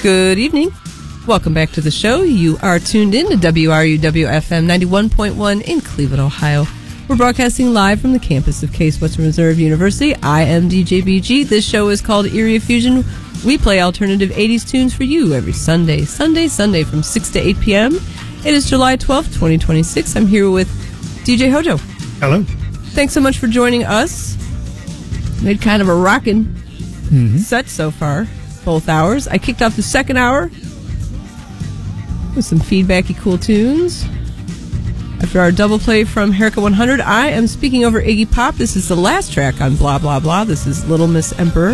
Good evening. Welcome back to the show. You are tuned in to WRUW-FM 91.1 in Cleveland, Ohio. We're broadcasting live from the campus of Case Western Reserve University. I am DJ BG. This show is called Area Fusion. We play alternative 80s tunes for you every Sunday from 6 to 8 p.m. It is July 12th, 2026. I'm here with DJ Hojo. Hello. Thanks so much for joining us. Made kind of a rockin' set so far, both hours. I kicked off the second hour with some feedbacky cool tunes. After our double play from Herika 100, I am speaking over Iggy Pop. This is the last track on Blah Blah Blah. This is Little Miss Emperor.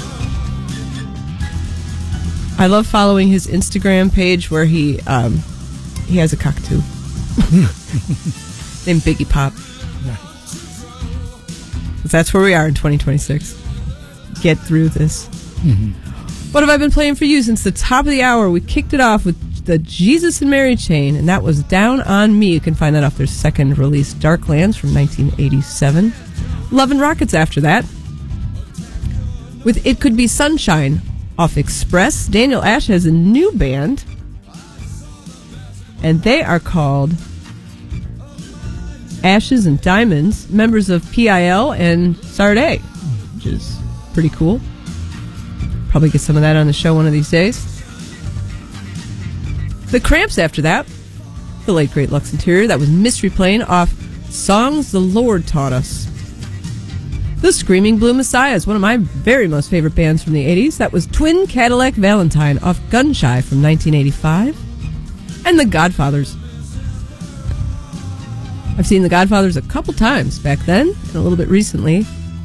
I love following his Instagram page where he has a cockatoo named Biggie Pop. That's where we are in 2026. Get through this. What have I been playing for you since the top of the hour? We kicked it off with the Jesus and Mary Chain, and that was Down on Me. You can find that off their second release, Darklands, from 1987. Love and Rockets after that, with It Could Be Sunshine off Express. Daniel Ash has a new band, and they are called Ashes and Diamonds, members of PIL and Sade, which is pretty cool. Probably get some of that on the show one of these days. The Cramps after that, the late great Lux Interior. That was Mystery playing off Songs the Lord Taught Us. The Screaming Blue Messiahs, one of my very most favorite bands from the 80s. That was Twin Cadillac Valentine off Gunshy from 1985. And the Godfathers. I've seen the Godfathers a couple times back then and a little bit recently.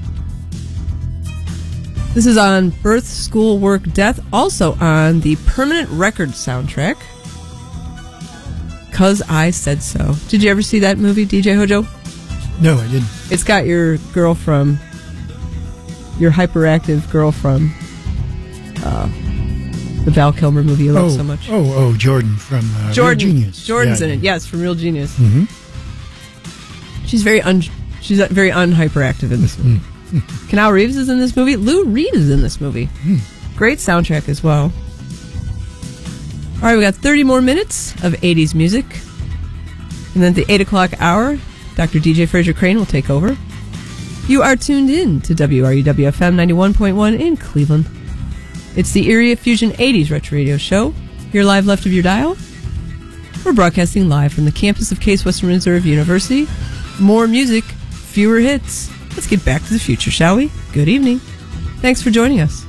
This is on Birth, School, Work, Death, also on the Permanent Record soundtrack. 'Cause I Said So. Did you ever see that movie, DJ Hojo? No, I didn't. It's got your girl from, your hyperactive girl from the Val Kilmer movie you love so much. Jordan from Real Genius. Jordan's in it, yes, from Real Genius. She's very unhyperactive in this movie. Keanu Reeves is in this movie. Lou Reed is in this movie. Great soundtrack as well. All right, we got 30 more minutes of 80s music. And then at the 8 o'clock hour, Dr. DJ Fraser Crane will take over. You are tuned in to WRUW-FM 91.1 in Cleveland. It's the Area Fusion 80s Retro Radio Show. Here live left of your dial. We're broadcasting live from the campus of Case Western Reserve University. More music, fewer hits. Let's get back to the future, shall we? Good evening. Thanks for joining us.